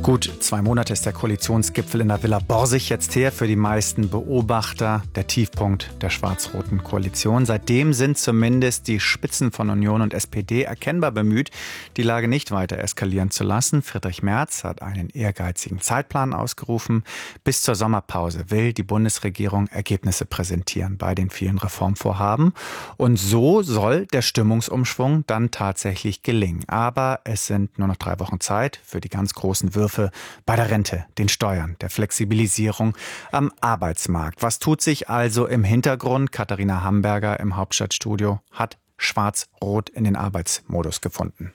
Gut 2 Monate ist der Koalitionsgipfel in der Villa Borsig jetzt her. Für die meisten Beobachter der Tiefpunkt der schwarz-roten Koalition. Seitdem sind zumindest die Spitzen von Union und SPD erkennbar bemüht, die Lage nicht weiter eskalieren zu lassen. Friedrich Merz hat einen ehrgeizigen Zeitplan ausgerufen. Bis zur Sommerpause will die Bundesregierung Ergebnisse präsentieren bei den vielen Reformvorhaben. Und so soll der Stimmungsumschwung dann tatsächlich gelingen. Aber es sind nur noch 3 Wochen Zeit für die ganz großen Würfe bei der Rente, den Steuern, der Flexibilisierung am Arbeitsmarkt. Was tut sich also im Hintergrund? Katharina Hamburger im Hauptstadtstudio hat Schwarz-Rot in den Arbeitsmodus gefunden.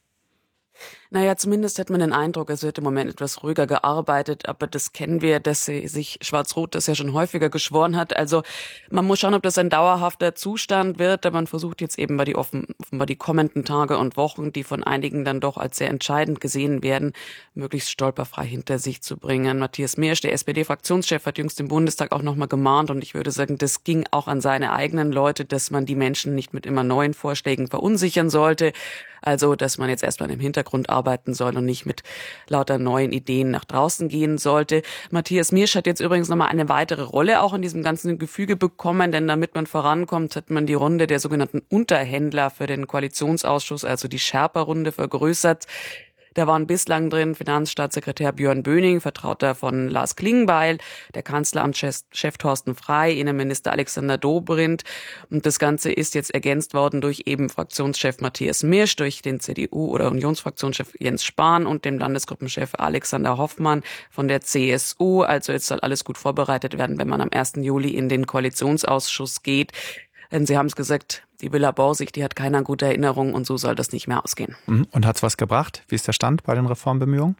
Naja, zumindest hat man den Eindruck, es wird im Moment etwas ruhiger gearbeitet, aber das kennen wir, dass sich Schwarz-Rot das ja schon häufiger geschworen hat. Also man muss schauen, ob das ein dauerhafter Zustand wird, aber man versucht jetzt eben offenbar die kommenden Tage und Wochen, die von einigen dann doch als sehr entscheidend gesehen werden, möglichst stolperfrei hinter sich zu bringen. Matthias Meersch, der SPD-Fraktionschef, hat jüngst im Bundestag auch nochmal gemahnt und ich würde sagen, das ging auch an seine eigenen Leute, dass man die Menschen nicht mit immer neuen Vorschlägen verunsichern sollte. Also, dass man jetzt erstmal im Hintergrund arbeiten soll und nicht mit lauter neuen Ideen nach draußen gehen sollte. Matthias Meersch hat jetzt übrigens nochmal eine weitere Rolle auch in diesem ganzen Gefüge bekommen, denn damit man vorankommt, hat man die Runde der sogenannten Unterhändler für den Koalitionsausschuss, also die Sherpa-Runde, vergrößert. Da waren bislang drin Finanzstaatssekretär Björn Böning, Vertrauter von Lars Klingbeil, der Kanzleramtschef Thorsten Frey, Innenminister Alexander Dobrindt. Und das Ganze ist jetzt ergänzt worden durch eben Fraktionschef Matthias Meersch, durch den CDU- oder Unionsfraktionschef Jens Spahn und dem Landesgruppenchef Alexander Hoffmann von der CSU. Also jetzt soll alles gut vorbereitet werden, wenn man am 1. Juli in den Koalitionsausschuss geht. Denn Sie haben es gesagt, die Villa Borsig, die hat keiner gute Erinnerung und so soll das nicht mehr ausgehen. Und hat's was gebracht? Wie ist der Stand bei den Reformbemühungen?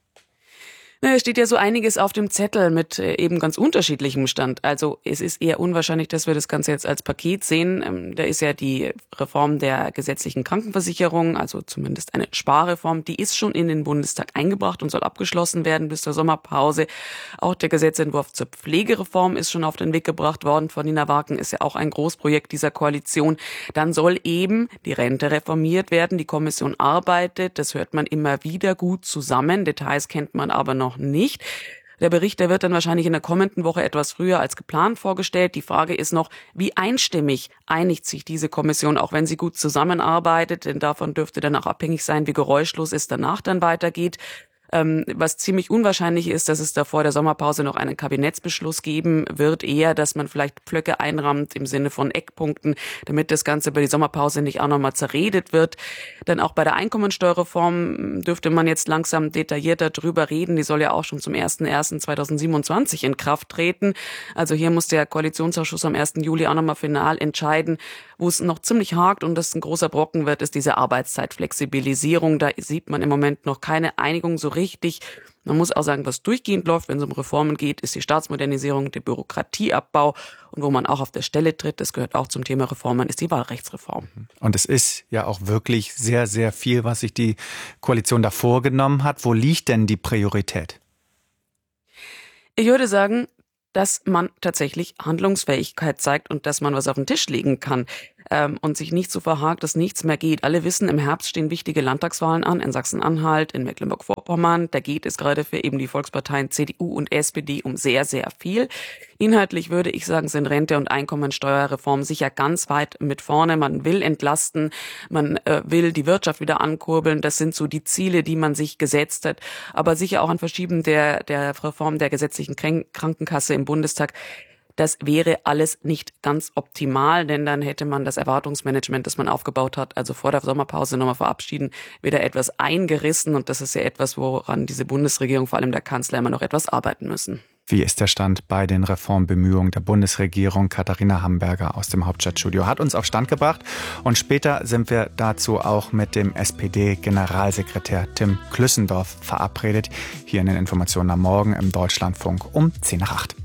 Es steht ja so einiges auf dem Zettel mit eben ganz unterschiedlichem Stand. Also es ist eher unwahrscheinlich, dass wir das Ganze jetzt als Paket sehen. Da ist ja die Reform der gesetzlichen Krankenversicherung, also zumindest eine Sparreform, die ist schon in den Bundestag eingebracht und soll abgeschlossen werden bis zur Sommerpause. Auch der Gesetzentwurf zur Pflegereform ist schon auf den Weg gebracht worden von Nina Wagen, ist ja auch ein Großprojekt dieser Koalition. Dann soll eben die Rente reformiert werden. Die Kommission arbeitet, das hört man immer wieder gut zusammen. Details kennt man aber noch nicht. Der Bericht, der wird dann wahrscheinlich in der kommenden Woche etwas früher als geplant vorgestellt. Die Frage ist noch, wie einstimmig einigt sich diese Kommission, auch wenn sie gut zusammenarbeitet, denn davon dürfte dann auch abhängig sein, wie geräuschlos es danach dann weitergeht. Was ziemlich unwahrscheinlich ist, dass es da vor der Sommerpause noch einen Kabinettsbeschluss geben wird, eher, dass man vielleicht Pflöcke einrammt im Sinne von Eckpunkten, damit das Ganze bei die Sommerpause nicht auch nochmal zerredet wird. Dann auch bei der Einkommensteuerreform dürfte man jetzt langsam detaillierter drüber reden. Die soll ja auch schon zum 01.01.2027 in Kraft treten. Also hier muss der Koalitionsausschuss am 1. Juli auch nochmal final entscheiden. Wo es noch ziemlich hakt und das ein großer Brocken wird, ist diese Arbeitszeitflexibilisierung. Da sieht man im Moment noch keine Einigung so richtig. Man muss auch sagen, was durchgehend läuft, wenn es um Reformen geht, ist die Staatsmodernisierung, der Bürokratieabbau. Und wo man auch auf der Stelle tritt, das gehört auch zum Thema Reformen, ist die Wahlrechtsreform. Und es ist ja auch wirklich sehr, sehr viel, was sich die Koalition da vorgenommen hat. Wo liegt denn die Priorität? Ich würde sagen, dass man tatsächlich Handlungsfähigkeit zeigt und dass man was auf den Tisch legen kann und sich nicht so verhakt, dass nichts mehr geht. Alle wissen, im Herbst stehen wichtige Landtagswahlen an, in Sachsen-Anhalt, in Mecklenburg-Vorpommern. Da geht es gerade für eben die Volksparteien CDU und SPD um sehr, sehr viel. Inhaltlich würde ich sagen, sind Rente- und Einkommensteuerreform sicher ganz weit mit vorne. Man will entlasten, man will die Wirtschaft wieder ankurbeln. Das sind so die Ziele, die man sich gesetzt hat. Aber sicher auch ein Verschieben der Reform der gesetzlichen Krankenkasse im Bundestag. Das wäre alles nicht ganz optimal, denn dann hätte man das Erwartungsmanagement, das man aufgebaut hat, also vor der Sommerpause nochmal verabschieden, wieder etwas eingerissen. Und das ist ja etwas, woran diese Bundesregierung, vor allem der Kanzler, immer noch etwas arbeiten müssen. Wie ist der Stand bei den Reformbemühungen der Bundesregierung? Katharina Hamburger aus dem Hauptstadtstudio hat uns auf Stand gebracht. Und später sind wir dazu auch mit dem SPD-Generalsekretär Tim Klüssendorf verabredet. Hier in den Informationen am Morgen im Deutschlandfunk um 7:50.